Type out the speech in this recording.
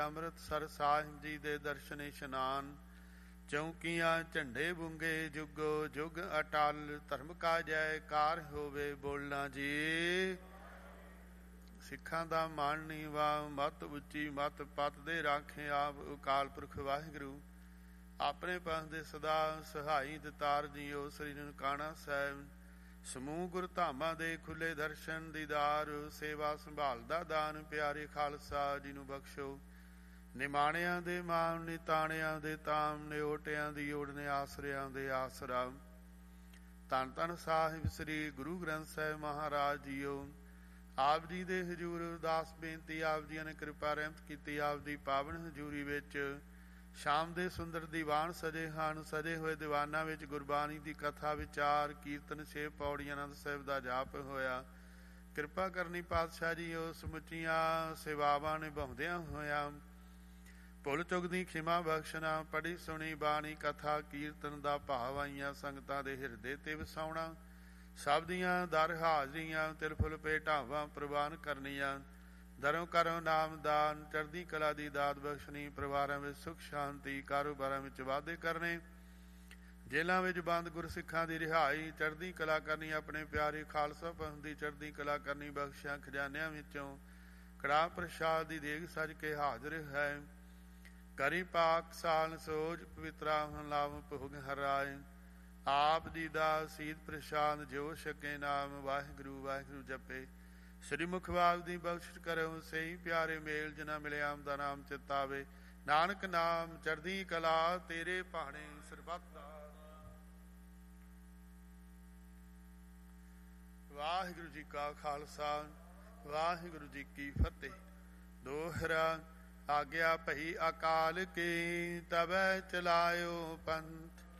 ਅੰਮ੍ਰਿਤਸਰ ਸਾਹਿਬ ਜੀ ਦੇ ਦਰਸ਼ਨ ਇਸ਼ਨਾਨ। ਚੌਂਕੀਆਂ ਝੰਡੇ ਬੁੰਗੇ ਜੁਗੋ ਜੁਗ ਅਟਲ। ਧਰਮ ਕਾ ਜੈਕਾਰ ਹੋਵੇ ਬੋਲਣਾ ਜੀ। ਸਿੱਖਾਂ ਦਾ ਮਾਣ ਨੀਵਾ ਮੱਤ ਉੱਚੀ ਮੱਤ ਪੱਤ ਦੇ ਰਾਖੇ ਆਪ ਅਕਾਲ ਪੁਰਖ ਵਾਹਿਗੁਰੂ। ਆਪਣੇ ਪੰਥ ਦੇ ਸਦਾ ਸਹਾਈ ਦਿਤਾਰ ਜੀਓ ਸ੍ਰੀ ਨਨਕਾਣਾ ਸਾਹਿਬ। ਸਮੂਹ ਗੁਰ ਧਾਮਾਂ ਦੇ ਖੁੱਲੇ ਦਰਸ਼ਨ ਦੀਦਾਰ। ਸੇਵਾ ਸੰਭਾਲਦਾ ਦਾਨ ਪਿਆਰੇ ਖਾਲਸਾ ਜੀ ਨੂੰ ਬਖਸ਼ੋ। ਨਿਮਾਣਿਆਂ ਦੇ ਮਾਣ ਨਿਤਾਣਿਆਂ ਦੇ ਤਾਮ। ਨਿਓਟਿਆਂ ਦੀ ਓੜ ਨੇ ਆਸਰਿਆਂ ਦੇ ਆਸਰਾ। ਧੰਨ ਧੰਨ ਸਾਹਿਬ ਸ੍ਰੀ ਗੁਰੂ ਗ੍ਰੰਥ ਸਾਹਿਬ ਮਹਾਰਾਜ ਜੀਓ। ਆਪ ਜੀ ਦੇ ਹਜ਼ੂਰ ਅਰਦਾਸ ਬੇਨਤੀ। ਆਪ ਜੀਆਂ ਨੇ ਕਿਰਪਾ ਰਹਿਮਤ ਕੀਤੀ। ਆਪ ਦੀ ਪਾਵਨ ਹਜ਼ੂਰੀ ਵਿੱਚ ਸ਼ਾਮ ਦੇ ਸੁੰਦਰ ਦੀਵਾਨ ਸਜੇ ਹਨ। ਸਜੇ ਹੋਏ ਦੀਵਾਨਾਂ ਵਿੱਚ ਗੁਰਬਾਣੀ ਦੀ ਕਥਾ ਵਿਚਾਰ ਕੀਰਤਨ 6 ਪੌੜੀਆਂ ਆਨੰਦ ਸਾਹਿਬ ਦਾ ਜਾਪ ਹੋਇਆ। ਕਿਰਪਾ ਕਰਨੀ ਪਾਤਸ਼ਾਹ ਜੀ ਉਹ ਸਮੁੱਚੀਆਂ ਸੇਵਾਵਾਂ ਨਿਭਾਉਂਦਿਆਂ ਹੋਇਆਂ ਭੁੱਲ ਚੁੱਕ ਦੀ ਖਿਮਾ ਬਖਸ਼ਣਾ। ਪੜ੍ਹੀ ਸੁਣੀ ਬਾਣੀ ਕਥਾ ਕੀਰਤਨ ਦਾ ਭਾਵ ਆਈਆਂ ਸੰਗਤਾਂ ਦੇ ਹਿਰਦੇ ਤੇ ਵਸਾਉਣਾ। ਸਭ ਦੀਆਂ ਦਰ ਹਾਜ਼ਰੀਆਂ ਤਿਲ ਫੁੱਲ ਭੇਟਾਵਾਂ ਪ੍ਰਵਾਨ ਕਰਨੀਆਂ। ਦਰੋਂ ਕਰੋ ਨਾਮਦਾਨ ਚੜ੍ਹਦੀ ਕਲਾ ਦੀ ਦਾਤ ਬਖਸ਼ਣੀ। ਪਰਿਵਾਰਾਂ ਵਿੱਚ ਸੁੱਖ ਸ਼ਾਂਤੀ ਕਾਰੋਬਾਰਾਂ ਵਿੱਚ ਵਾਧੇ ਕਰਨੇ। ਜੇਲ੍ਹਾਂ ਵਿੱਚ ਬੰਦ ਗੁਰਸਿੱਖਾਂ ਦੀ ਰਿਹਾਈ ਚੜ੍ਹਦੀ ਕਲਾ ਕਰਨੀ। ਆਪਣੇ ਪਿਆਰੇ ਖਾਲਸਾ ਪੰਥ ਦੀ ਚੜ੍ਹਦੀ ਕਲਾ ਕਰਨੀ। ਬਖਸ਼ਿਆਂ ਖਜ਼ਾਨਿਆਂ ਵਿੱਚੋਂ ਕੜਾਹ ਪ੍ਰਸ਼ਾਦ ਦੀ ਦੇਗ ਸਜ ਕੇ ਹਾਜ਼ਰ ਹੈ। ਕਰੀ ਪਾਕ ਸਾਲ ਸੋਜ ਪਵਿੱਤਰਾ ਲਾਭ ਭੋਗ ਹਰਾਏ। ਆਪ ਜੀ ਦਾ ਸੀਤ ਪ੍ਰਸ਼ਾਦ ਜੋ ਛਕੇ ਨਾਮ। ਵਾਹਿਗੁਰੂ ਵਾਹਿਗੁਰੂ ਜਪੇ ਸ੍ਰੀ ਮੁਖਵਾਗ ਦੀ ਬਖਸ਼ਿਸ਼ ਕਰੋ। ਸਹੀ ਪਿਆਰੇ ਮੇਲ ਜਿਨਾ ਮਿਲਿਆ ਆਮ ਦਾ ਨਾਮ ਚਿਤਾਵੇ। ਨਾਨਕ ਨਾਮ ਚੜ੍ਹਦੀ ਕਲਾ ਤੇਰੇ ਭਾਣੇ ਸਰਬੱਤ ਦਾ। ਵਾਹਿਗੁਰੂ ਜੀ ਕਾ ਖਾਲਸਾ ਵਾਹਿਗੁਰੂ ਜੀ ਕੀ ਫਤਿਹ। ਦੋਹਰਾ ਆਗਿਆ ਭਈ ਅਕਾਲ ਕੀ ਤਬੈ ਚਲਾਇਓ ਪੰਥ।